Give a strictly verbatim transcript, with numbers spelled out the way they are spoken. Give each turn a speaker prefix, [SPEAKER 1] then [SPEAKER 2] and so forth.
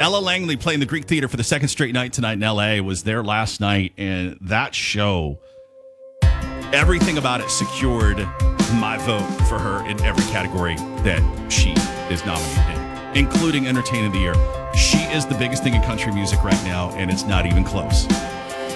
[SPEAKER 1] Ella Langley playing the Greek Theater for the second straight night tonight in L A. Was there last night, and that show, everything about it secured my vote for her in every category that she is nominated in, including Entertainer of the Year. She is the biggest thing in country music right now, and it's not even close.